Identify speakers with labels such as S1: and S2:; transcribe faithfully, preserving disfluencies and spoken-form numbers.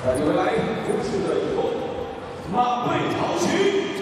S1: 再接回来，不是的以后，马背朝曲。